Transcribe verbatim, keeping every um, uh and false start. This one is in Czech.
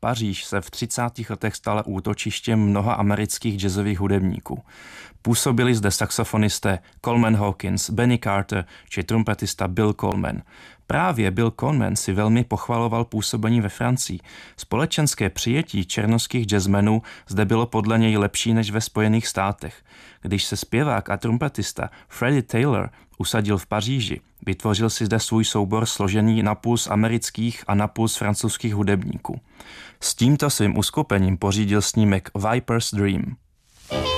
Paříž se v třicátých letech stala útočištěm mnoha amerických jazzových hudebníků. Působili zde saxofonisté Coleman Hawkins, Benny Carter či trumpetista Bill Coleman. Právě Bill Coleman si velmi pochvaloval působení ve Francii. Společenské přijetí černošských jazzmenů zde bylo podle něj lepší než ve Spojených státech. Když se zpěvák a trumpetista Freddie Taylor usadil v Paříži, vytvořil si zde svůj soubor složený napůl z amerických a napůl z francouzských hudebníků. S tímto svým uskupením pořídil snímek Viper's Dream.